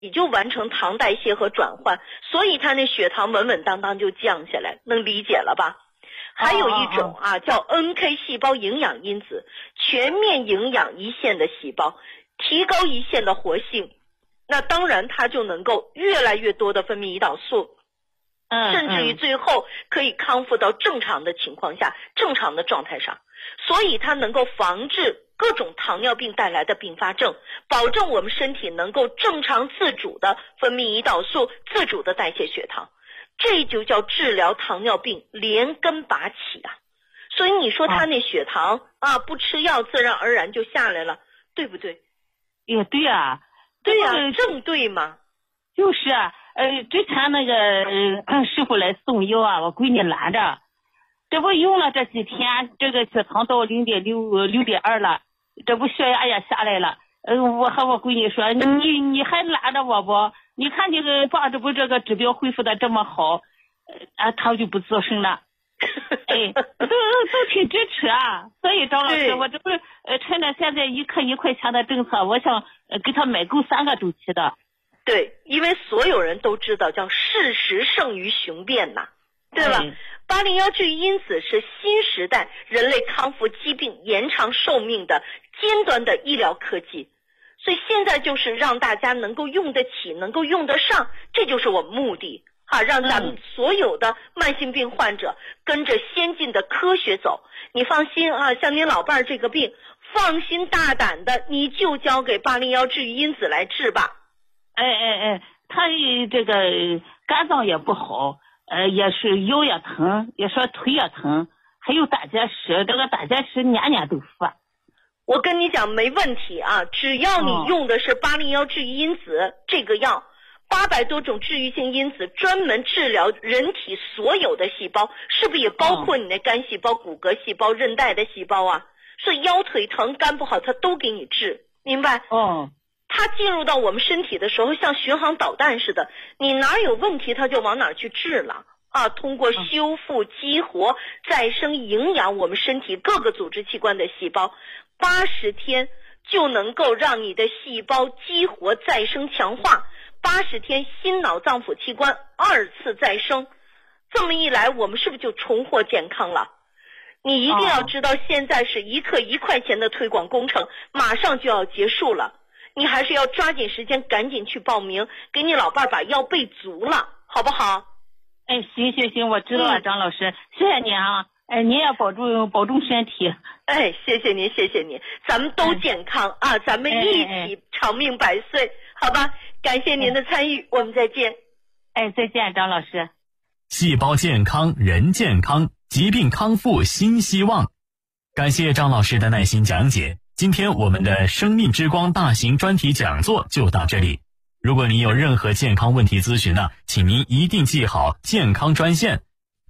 也就完成糖代谢和转换，所以他那血糖稳稳当当就降下来，能理解了吧？还有一种叫 NK 细胞营养因子，全面营养胰腺的细胞，提高胰腺的活性，那当然它就能够越来越多的分泌胰岛素，甚至于最后可以康复到正常的情况下，正常的状态上，所以它能够防治各种糖尿病带来的并发症，保证我们身体能够正常自主的分泌胰岛素，自主的代谢血糖，这就叫治疗糖尿病连根拔起啊！所以你说他那血糖不吃药自然而然就下来了，对不对？ 也对啊， 对呀，正对嘛。 就是之前那个师傅来送药啊，我闺女拦着，这不用了这几天，这个血糖到0.6、6.2了，这不血压也下来了。我和我闺女说，你还拦着我不？你看这个爸，这不这个指标恢复的这么好，他就不作声了。都挺支持啊。所以张老师，我这不是趁着现在1克1块钱的政策，我想给他买够3个周期的。 对，因为所有人都知道叫事实胜于雄辩呐，对吧？801治愈因子是新时代人类康复疾病、延长寿命的尖端的医疗科技，所以现在就是让大家能够用得起，能够用得上，这就是我们目的让咱们所有的慢性病患者跟着先进的科学走。你放心像您老伴儿这个病，放心大胆的你就交给801治愈因子来治吧。 他这个肝脏也不好，也是腰也疼，也说腿也疼，还有胆结石，这个胆结石年年都发。 我跟你讲没问题只要你用的是801治愈因子这个药，800多种治愈性因子专门治疗人体所有的细胞，是不是也包括你的肝细胞、骨骼细胞、韧带的细胞啊？所以腰腿疼、肝不好，它都给你治，明白？它进入到我们身体的时候像巡航导弹似的，你哪有问题它就往哪去治了通过修复、激活、再生、营养我们身体各个组织器官的细胞，80天就能够让你的细胞激活、再生、强化，80天心脑脏腑器官2次再生，这么一来我们是不是就重获健康了？你一定要知道现在是1克1块钱的推广工程，马上就要结束了，你还是要抓紧时间赶紧去报名，给你老伴把药备足了，好不好？ 行，我知道了，张老师，谢谢你啊。您也保重身体。 谢谢您，咱们都健康咱们一起长命百岁，好吧？感谢您的参与，我们再见。 再见，张老师。 细胞健康，人健康，疾病康复新希望。感谢张老师的耐心讲解。今天我们的生命之光大型专题讲座就到这里。如果您有任何健康问题咨询呢，请您一定记好健康专线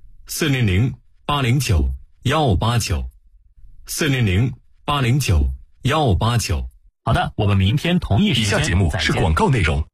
400-809-1589 400-809-1589。 好的，我们明天同一时间。 以下节目是广告内容。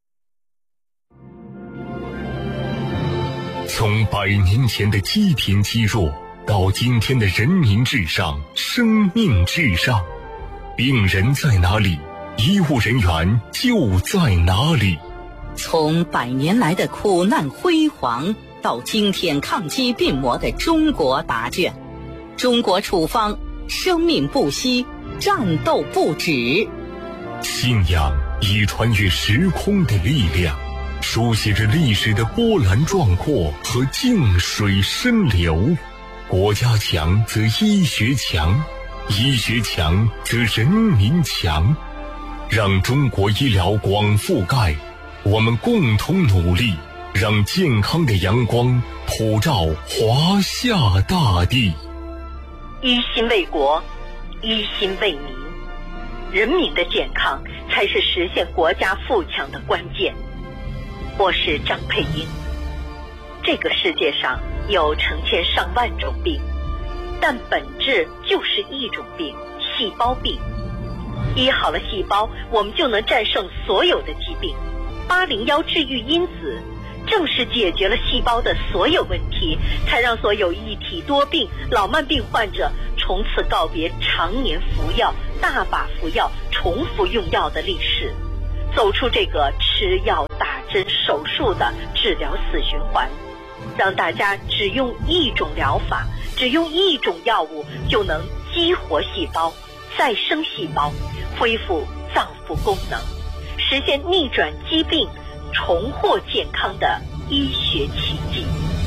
从100年前的积贫积弱到今天的人民至上、生命至上，病人在哪里，医务人员就在哪里。 从100年来的苦难辉煌到今天抗击病魔的中国答卷，中国处方，生命不息，战斗不止。 信仰以穿越时空的力量，书写着历史的波澜壮阔和静水深流。国家强则医学强，医学强则人民强。让中国医疗广覆盖，我们共同努力，让健康的阳光普照华夏大地。 一心为国，一心为民，人民的健康才是实现国家富强的关键。我是张佩英。这个世界上有成千上万种病，但本质就是一种病，细胞病。医好了细胞，我们就能战胜所有的疾病。801治愈因子正是解决了细胞的所有问题，才让所有一体多病、老慢病患者从此告别常年服药、大把服药、重复用药的历史，走出这个吃药、打针、手术的治疗死循环，让大家只用一种疗法，只用一种药物就能激活细胞、再生细胞，恢复脏腑功能，实现逆转疾病、重获健康的医学奇迹。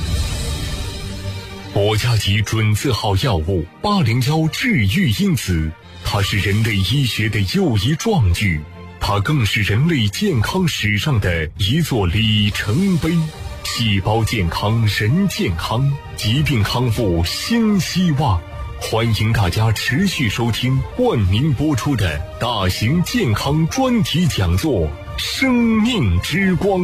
国家级准字号药物801治愈因子，它是人类医学的又一壮举，它更是人类健康史上的一座里程碑。细胞健康人健康，疾病康复新希望。欢迎大家持续收听冠名播出的大型健康专题讲座《生命之光》。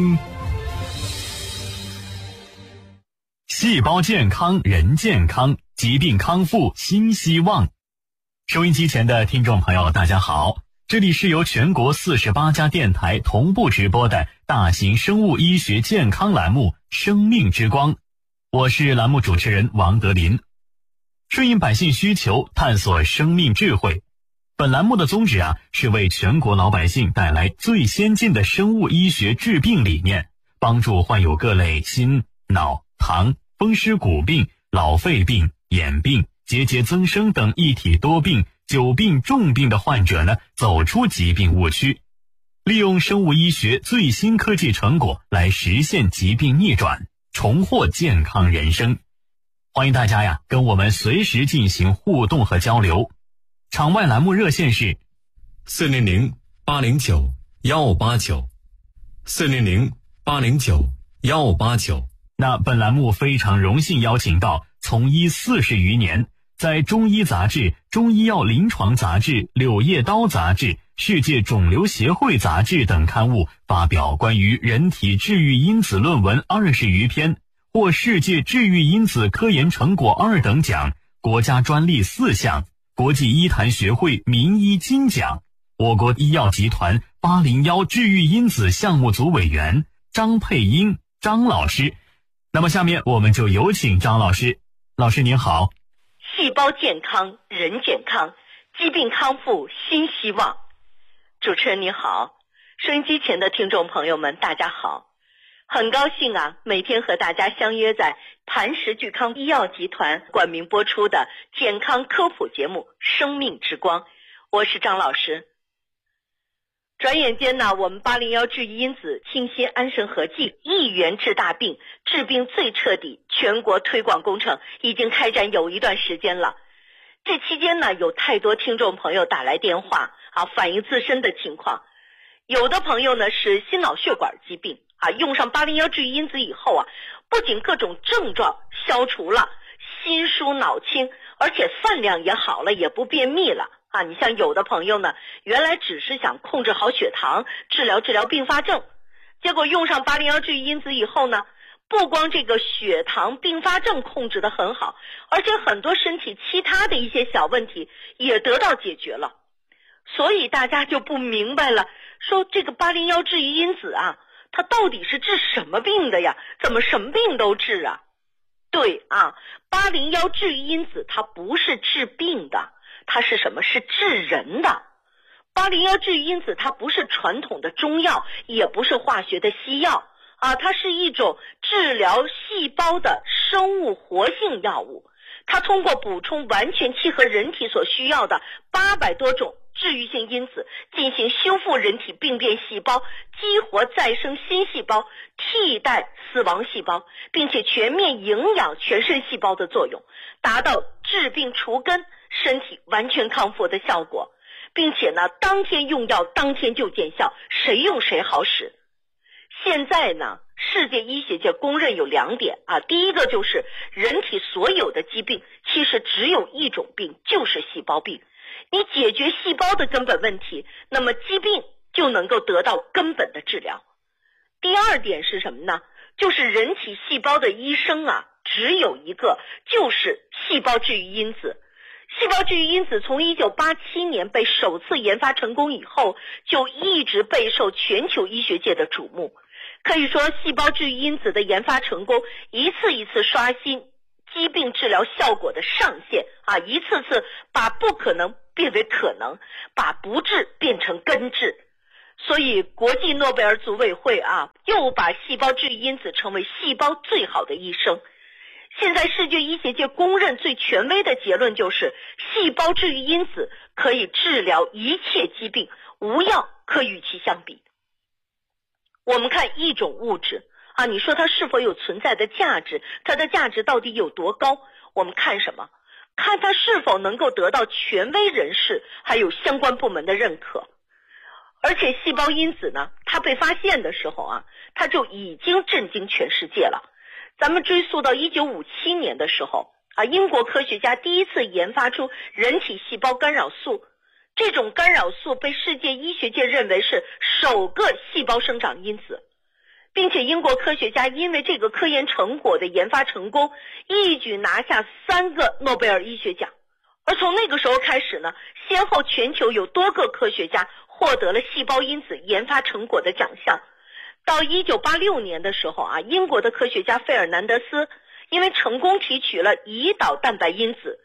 细胞健康人健康，疾病康复新希望。收音机前的听众朋友大家好，这里是由全国48家电台同步直播的大型生物医学健康栏目《生命之光》，我是栏目主持人王德林。顺应百姓需求，探索生命智慧。本栏目的宗旨是为全国老百姓带来最先进的生物医学治病理念，帮助患有各类心、脑、糖、风湿骨病、老肺病、眼病、结节增生等一体多病、久病重病的患者走出疾病误区，利用生物医学最新科技成果来实现疾病逆转，重获健康人生。欢迎大家跟我们随时进行互动和交流。场外栏目热线是 400-809-1589 400-809-1589。 那本栏目非常荣幸邀请到从医40余年，在中医杂志、中医药临床杂志、柳叶刀杂志、世界肿瘤协会杂志等刊物发表关于人体治愈因子论文20余篇，获世界治愈因子科研成果2等奖，国家专利4项，国际医坛学会名医金奖，我国医药集团801治愈因子项目组委员张佩英张老师。那么下面我们就有请张老师。老师您好。 细胞健康人健康，疾病康复新希望。主持人您好，收音机前的听众朋友们大家好，很高兴每天和大家相约在磐石聚康医药集团冠名播出的健康科普节目《生命之光》，我是张老师。转眼间我们801治愈因子清新安神合剂一元治大病，治病最彻底，全国推广工程已经开展有一段时间了。这期间有太多听众朋友打来电话反映自身的情况。有的朋友是心脑血管疾病用上801治愈因子以后不仅各种症状消除了，心舒脑清，而且饭量也好了，也不便秘了你像有的朋友原来只是想控制好血糖，治疗并发症，结果用上801治愈因子以后不光这个血糖并发症控制得很好，而且很多身体其他的一些小问题也得到解决了。所以大家就不明白了，说这个801治愈因子它到底是治什么病的呀？怎么什么病都治啊？对801治愈因子它不是治病的，它是什么？是治人的。801治愈因子它不是传统的中药，也不是化学的西药它是一种治疗细胞的生物活性药物。它通过补充完全契合人体所需要的800多种治愈性因子，进行修复人体病变细胞，激活再生新细胞，替代死亡细胞，并且全面营养全身细胞的作用，达到治病除根、身体完全康复的效果，并且当天用药当天就见效，谁用谁好使。现在世界医学界公认有2点第一个就是人体所有的疾病其实只有一种病，就是细胞病。你解决细胞的根本问题，那么疾病就能够得到根本的治疗。第二点是什么呢？就是人体细胞的医生只有一个，就是细胞治愈因子。细胞治愈因子从1987年被首次研发成功以后，就一直备受全球医学界的瞩目。可以说细胞治愈因子的研发成功，一次一次刷新疾病治疗效果的上限一次次把不可能变为可能，把不治变成根治。 所以国际诺贝尔组委会又把细胞治愈因子称为细胞最好的医生。现在世界医学界公认最权威的结论就是细胞治愈因子可以治疗一切疾病，无药可与其相比。我们看一种物质你说它是否有存在的价值，它的价值到底有多高，我们看什么？看它是否能够得到权威人士还有相关部门的认可。而且细胞因子呢，它被发现的时候它就已经震惊全世界了。咱们追溯到1957年的时候英国科学家第一次研发出人体细胞干扰素，这种干扰素被世界医学界认为是首个细胞生长因子，并且英国科学家因为这个科研成果的研发成功，一举拿下3个诺贝尔医学奖。而从那个时候开始呢，先后全球有多个科学家获得了细胞因子研发成果的奖项。到1986年的时候英国的科学家费尔南德斯因为成功提取了胰岛蛋白因子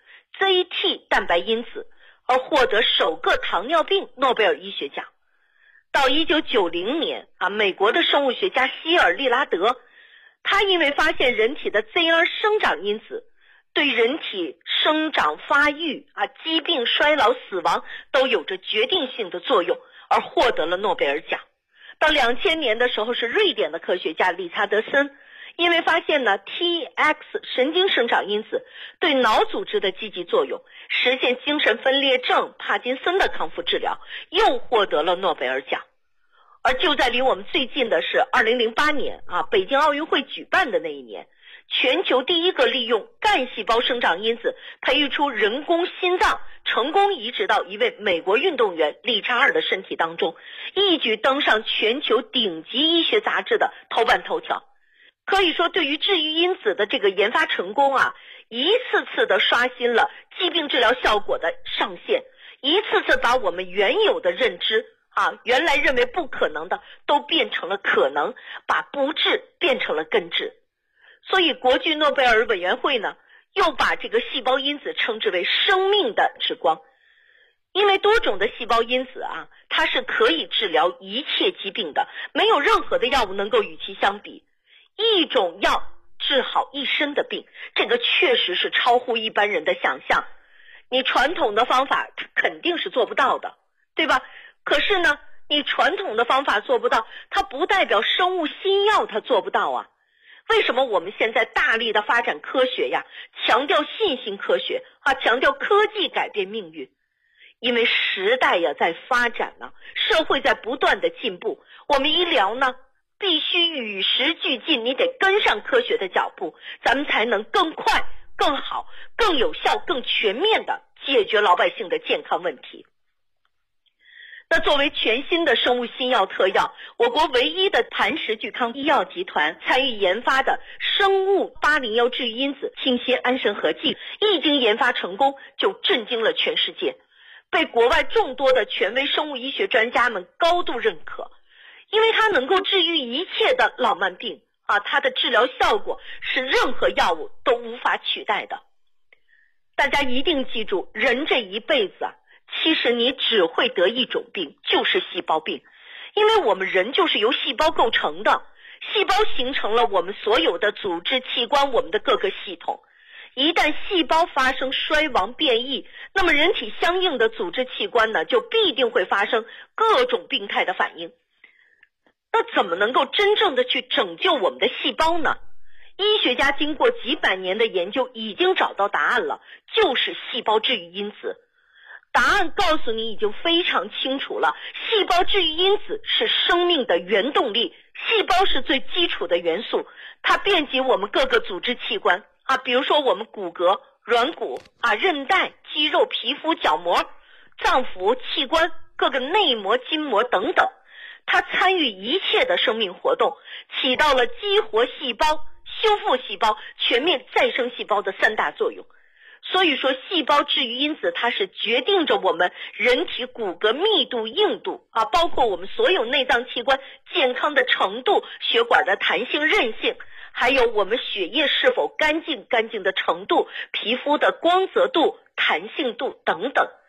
ZT 蛋白因子而获得首个糖尿病诺贝尔医学奖。到1990年美国的生物学家希尔利拉德，他因为发现人体的 ZR 生长因子对人体生长发育疾病衰老死亡都有着决定性的作用，而获得了诺贝尔奖。到2000年的时候，是瑞典的科学家理查德森因为发现呢 TX 神经生长因子对脑组织的积极作用，实现精神分裂症、帕金森的康复治疗，又获得了诺贝尔奖。而就在离我们最近的是2008年北京奥运会举办的那一年，全球第一个利用干细胞生长因子培育出人工心脏成功移植到一位美国运动员理查尔的身体当中，一举登上全球顶级医学杂志的头版头条。可以说对于治愈因子的这个研发成功一次次的刷新了疾病治疗效果的上限，一次次把我们原有的认知原来认为不可能的都变成了可能，把不治变成了根治。所以国际诺贝尔委员会呢，又把这个细胞因子称之为生命的之光。因为多种的细胞因子它是可以治疗一切疾病的，没有任何的药物能够与其相比。一种药治好一身的病，这个确实是超乎一般人的想象。你传统的方法它肯定是做不到的，对吧？可是呢，你传统的方法做不到，它不代表生物新药它做不到为什么我们现在大力的发展科学呀，强调信息科学强调科技改变命运？因为时代在发展呢，社会在不断的进步，我们医疗呢必须与时俱进，你得跟上科学的脚步，咱们才能更快、更好、更有效、更全面的解决老百姓的健康问题。那作为全新的生物新药特药，我国唯一的磐石聚康医药集团参与研发的生物801治愈因子清新安神合剂，一经研发成功就震惊了全世界，被国外众多的权威生物医学专家们高度认可。因为它能够治愈一切的老慢病它的治疗效果是任何药物都无法取代的。大家一定记住，人这一辈子其实你只会得一种病，就是细胞病。因为我们人就是由细胞构成的，细胞形成了我们所有的组织器官，我们的各个系统。一旦细胞发生衰亡变异，那么人体相应的组织器官呢，就必定会发生各种病态的反应。那怎么能够真正的去拯救我们的细胞呢？医学家经过几百年的研究已经找到答案了，就是细胞治愈因子。答案告诉你已经非常清楚了，细胞治愈因子是生命的原动力，细胞是最基础的元素，它遍及我们各个组织器官比如说我们骨骼、软骨韧带、肌肉、皮肤、角膜、脏腑、器官、各个内膜、筋膜等等。它参与一切的生命活动，起到了激活细胞、修复细胞、全面再生细胞的3大作用。所以说细胞治愈因子它是决定着我们人体骨骼密度、硬度包括我们所有内脏器官健康的程度、血管的弹性、韧性，还有我们血液是否干净的程度、皮肤的光泽度、弹性度等等。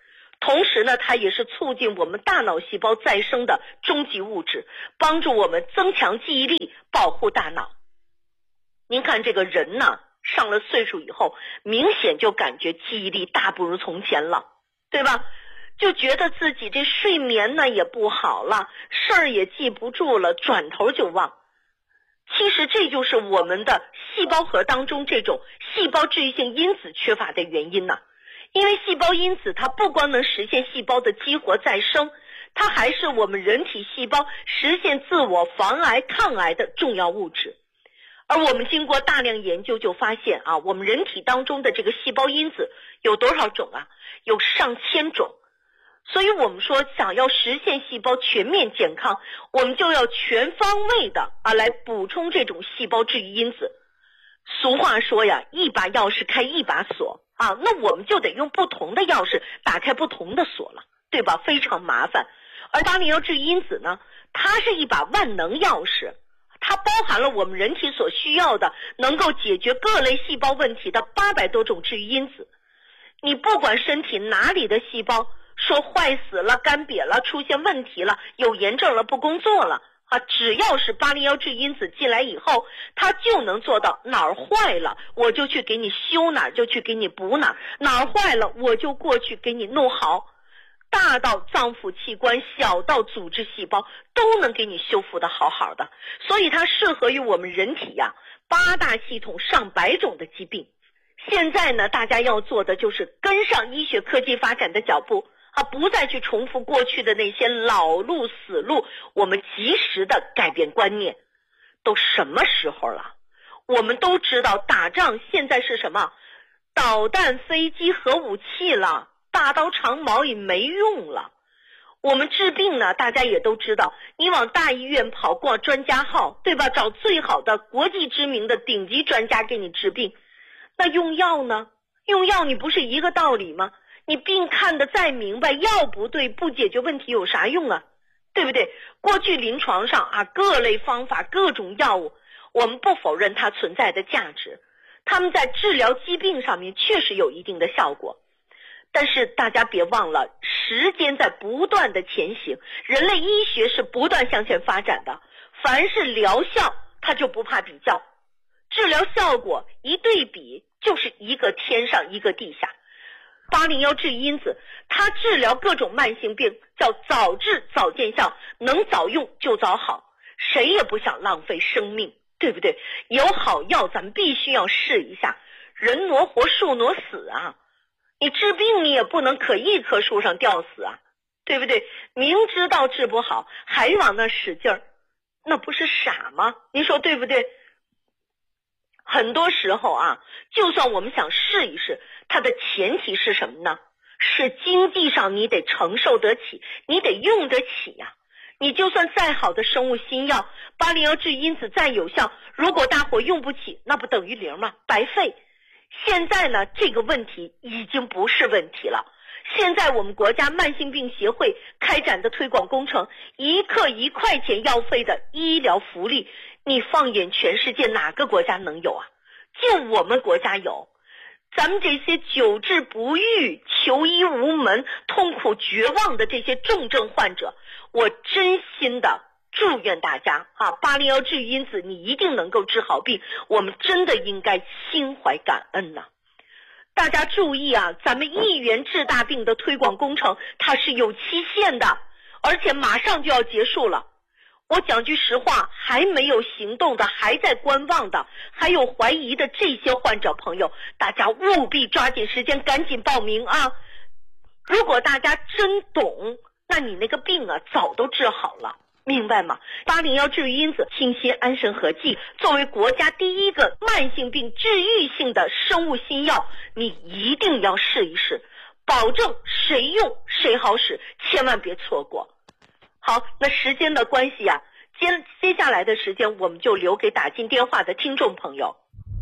同时呢，它也是促进我们大脑细胞再生的终极物质，帮助我们增强记忆力，保护大脑。您看这个人呢，上了岁数以后，明显就感觉记忆力大不如从前了，对吧？就觉得自己这睡眠呢也不好了，事儿也记不住了，转头就忘。其实这就是我们的细胞核当中这种细胞治愈性因子缺乏的原因呢。因为细胞因子它不光能实现细胞的激活再生，它还是我们人体细胞实现自我防癌抗癌的重要物质。而我们经过大量研究就发现啊，我们人体当中的这个细胞因子有多少种啊？有上千种。所以我们说想要实现细胞全面健康，我们就要全方位的来补充这种细胞治愈因子。俗话说呀，一把钥匙开一把锁啊，那我们就得用不同的钥匙打开不同的锁了，对吧？非常麻烦。而801治愈因子呢，它是一把万能钥匙，它包含了我们人体所需要的能够解决各类细胞问题的800多种治愈因子。你不管身体哪里的细胞说坏死了、干瘪了、出现问题了、有炎症了、不工作了啊，只要是801治愈因子进来以后，它就能做到哪儿坏了我就去给你修哪儿，就去给你补哪儿，哪儿坏了我就过去给你弄好。大到脏腑器官，小到组织细胞，都能给你修复的好好的。所以它适合于我们人体呀8大系统上百种的疾病。现在呢，大家要做的就是跟上医学科技发展的脚步啊，不再去重复过去的那些老路死路，我们及时的改变观念。都什么时候了？我们都知道打仗现在是什么？导弹、飞机、核武器了，大刀长矛也没用了。我们治病呢，大家也都知道，你往大医院跑，挂专家号，对吧？找最好的国际知名的顶级专家给你治病。那用药呢？用药你不是一个道理吗？你病看得再明白，药不对，不解决问题有啥用啊？对不对？过去临床上啊，各类方法、各种药物，我们不否认它存在的价值，它们在治疗疾病上面确实有一定的效果。但是大家别忘了，时间在不断的前行，人类医学是不断向前发展的，凡是疗效它就不怕比较，治疗效果一对比就是一个天上一个地下。801治愈因子它治疗各种慢性病叫早治早见效，能早用就早好，谁也不想浪费生命，对不对？有好药咱们必须要试一下，人挪活树挪死啊，你治病你也不能可一棵树上吊死啊，对不对？明知道治不好还往那使劲儿，那不是傻吗？您说对不对？很多时候啊，就算我们想试一试，它的前提是什么呢？是经济上你得承受得起，你得用得起呀。你就算再好的生物新药，801治愈因子再有效，如果大伙用不起，那不等于零吗？白费。现在呢，这个问题已经不是问题了。现在我们国家慢性病协会开展的推广工程，1克1块钱药费的医疗福利，你放眼全世界哪个国家能有啊？就我们国家有。咱们这些久治不愈、求医无门、痛苦绝望的这些重症患者，我真心的祝愿大家801治愈因子你一定能够治好病，我们真的应该心怀感恩呐。大家注意啊，咱们1元治大病的推广工程它是有期限的，而且马上就要结束了。我讲句实话，还没有行动的，还在观望的，还有怀疑的这些患者朋友，大家务必抓紧时间赶紧报名啊。如果大家真懂，那你那个病啊早都治好了，明白吗？801治愈因子清新安神合剂作为国家第一个慢性病治愈性的生物新药，你一定要试一试，保证谁用谁好使，千万别错过。好，那时间的关系啊，接下来的时间我们就留给打进电话的听众朋友。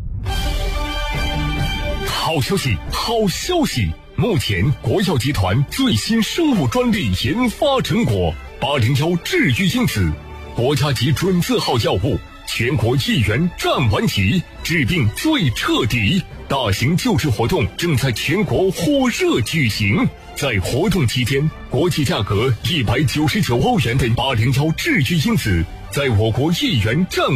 好消息，好消息！目前国药集团最新生物专利研发成果801治愈因子国家级准字号药物，全国1元占完齐，治病最彻底。大型救治活动正在全国火热举行。在活动期间，国际价格199欧元的801治愈因子，在我国1元占